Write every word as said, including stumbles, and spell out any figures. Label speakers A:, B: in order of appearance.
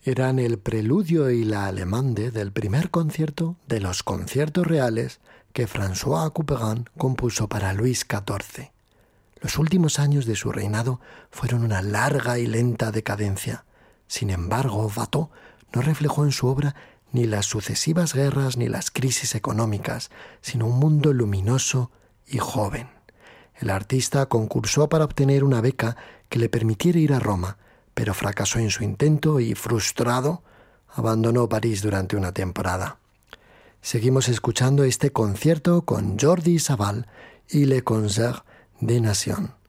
A: eran el preludio y la alemande del primer concierto de los conciertos reales que François Couperin compuso para Luis catorce. Los últimos años de su reinado fueron una larga y lenta decadencia. Sin embargo, Watteau no reflejó en su obra ni las sucesivas guerras ni las crisis económicas, sino un mundo luminoso y joven. El artista concursó para obtener una beca que le permitiera ir a Roma, pero fracasó en su intento y, frustrado, abandonó París durante una temporada. Seguimos escuchando este concierto con Jordi Savall y Le Concert des Nations.